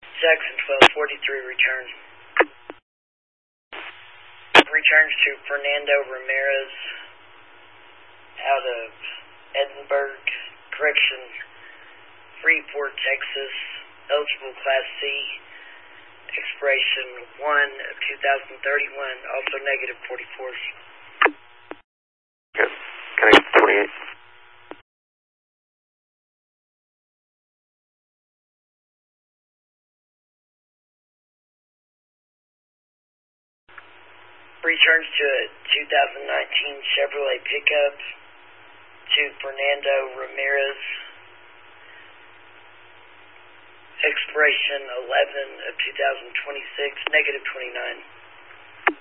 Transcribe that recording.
Jackson 1243 return. Returns to Fernando Ramirez out of Edinburgh, correction, Freeport, Texas, eligible Class C, expiration 1 of 2031, also negative 44s. Good. Can I get 28? Returns to a 2019 Chevrolet pickup to Fernando Ramirez. Expiration 11 of 2026, negative 29.